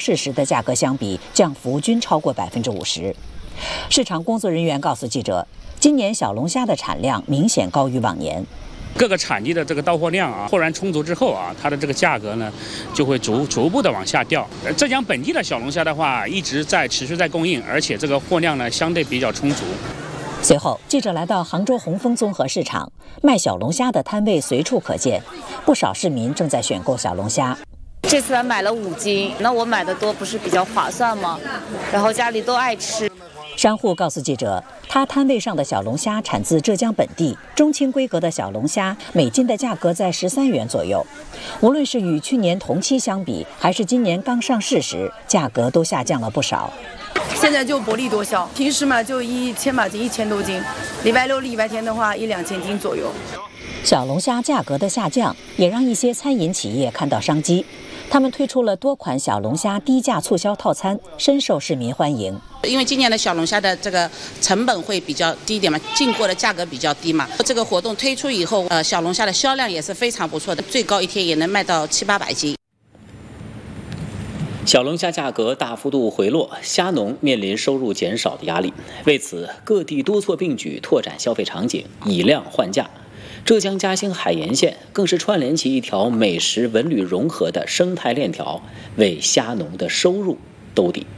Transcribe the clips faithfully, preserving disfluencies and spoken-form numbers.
市时的价格相比，降幅均超过百分之五十。市场工作人员告诉记者，今年小龙虾的产量明显高于往年。 各个产地的这个到货量啊，货源充足之后啊，它的这个价格呢，就会逐逐步的往下掉。浙江本地的小龙虾的话，一直在持续在供应，而且这个货量呢相对比较充足。 随后，记者来到杭州红枫综合市场，卖小龙虾的摊位随处可见，不少市民正在选购小龙虾。 这次还买了五斤，那我买的多不是比较划算吗？然后家里都爱吃。 商户告诉记者，他摊位上的小龙虾产自浙江本地，中轻规格的小龙虾每斤的价格在十三元左右。无论是与去年同期相比，还是今年刚上市时，价格都下降了不少。 现在就薄利多销，平时嘛就一千把斤，一千多斤，礼拜六、礼拜天的话一两千斤左右。 小龙虾价格的下降，也让一些餐饮企业看到商机。他们推出了多款小龙虾低价促销套餐，深受市民欢迎。 因为今年的小龙虾的这个成本会比较低一点嘛，进货的价格比较低嘛。这个活动推出以后，呃，小龙虾的销量也是非常不错的，最高一天也能卖到七八百斤。 小龙虾价格大幅度回落，虾农面临收入减少的压力。为此，各地多措并举，拓展消费场景，以量换价。浙江嘉兴海盐县更是串联起一条美食文旅融合的生态链条，为虾农的收入兜底。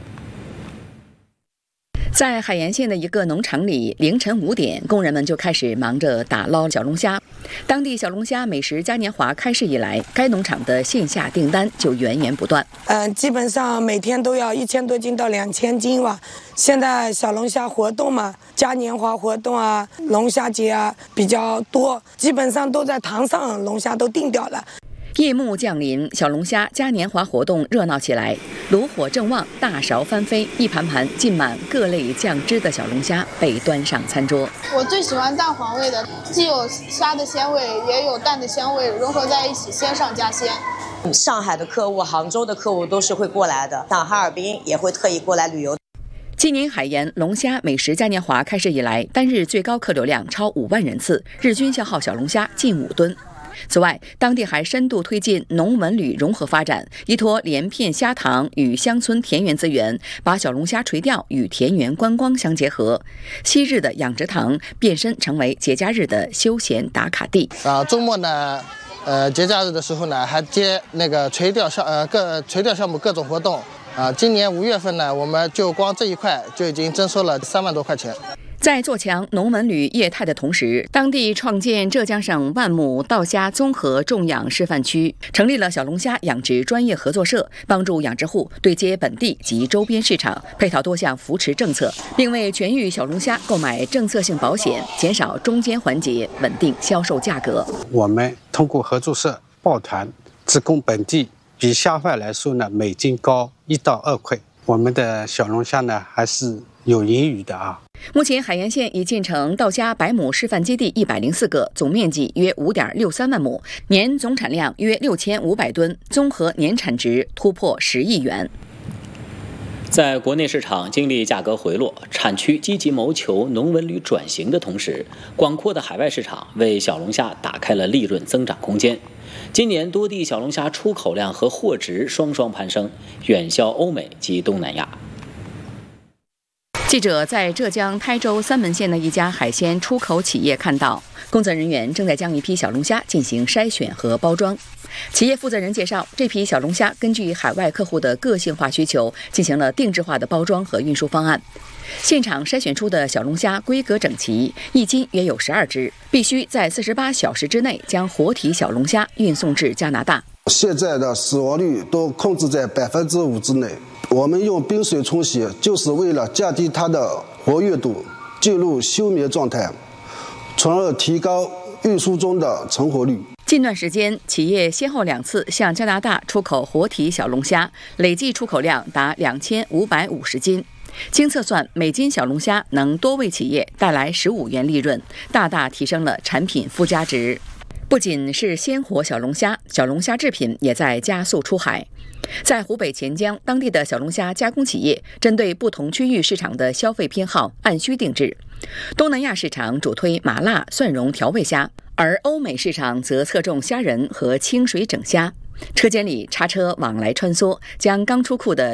在海盐县的一个农场里，凌晨五点，工人们就开始忙着打捞小龙虾。当地小龙虾美食嘉年华开市以来，该农场的线下订单就源源不断。 嗯、呃，基本上每天都要一千多斤到两千斤吧。现在小龙虾活动嘛，嘉年华活动啊，龙虾节啊比较多，基本上都在塘上龙虾都订掉了。 夜幕降临，小龙虾嘉年华活动热闹起来，炉火正旺，大勺翻飞，一盘盘浸满各类酱汁的小龙虾被端上餐桌。 我最喜欢蛋黄味的，既有虾的鲜味，也有蛋的鲜味，融合在一起，鲜上加鲜。 上海的客户、杭州的客户都是会过来的，像哈尔滨也会特意过来旅游。 今年海盐龙虾美食嘉年华开市以来，单日最高客流量超五万人次，日均消耗小龙虾近五吨。此外，当地还深度推进农文旅融合发展，依托连片虾塘与乡村田园资源，把小龙虾垂钓与田园观光相结合。昔日的养殖塘变身成为节假日的休闲打卡地。 啊，周末呢，呃，节假日的时候呢，还接那个垂钓项呃各垂钓项目各种活动。啊，今年五月份呢，我们就光这一块就已经征收了三万多块钱。 在做强农文旅业态的同时，当地创建浙江省万亩稻虾综合种养示范区，成立了小龙虾养殖专业合作社，帮助养殖户对接本地及周边市场，配套多项扶持政策，并为全域小龙虾购买政策性保险，减少中间环节，稳定销售价格。 我们通过合作社抱团直供本地，比虾贩来说呢，每斤高一到二块。我们的小龙虾呢，还是有盈余的啊。 目前海盐县已建成稻虾百亩示范基地一百零四个，总面积约五点六三万亩，年总产量约六千五百吨，综合年产值突破十亿元。 在国内市场经历价格回落，产区积极谋求农文旅转型的同时，广阔的海外市场为小龙虾打开了利润增长空间。今年多地小龙虾出口量和货值双双攀升，远销欧美及东南亚。 记者在浙江台州三门县的一家海鲜出口企业看到，工作人员正在将一批小龙虾进行筛选和包装。企业负责人介绍，这批小龙虾根据海外客户的个性化需求，进行了定制化的包装和运输方案。现场筛选出的小龙虾规格整齐，一斤约有十二只，必须在四十八小时之内将活体小龙虾运送至加拿大。 现在的死亡率都控制在百分之五之内。我们用冰水冲洗，就是为了降低它的活跃度，进入休眠状态，从而提高运输中的成活率。 近段时间，企业先后两次向加拿大出口活体小龙虾，累计出口量达两千五百五十斤。经测算，每斤小龙虾能多为企业带来十五元利润，大大提升了产品附加值。不仅是鲜活小龙虾，小龙虾制品也在加速出海。在湖北潜江，当地的小龙虾加工企业针对不同区域市场的消费偏好，按需定制。东南亚市场主推麻辣蒜蓉调味虾，而欧美市场则侧重虾仁和清水整虾。车间里叉车往来穿梭，将刚出库的